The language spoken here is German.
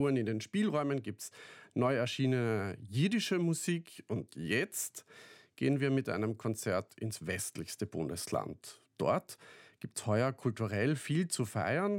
In den Spielräumen gibt es neu erschienene jiddische Musik und jetzt gehen wir mit einem Konzert ins westlichste Bundesland. Dort gibt es heuer kulturell viel zu feiern.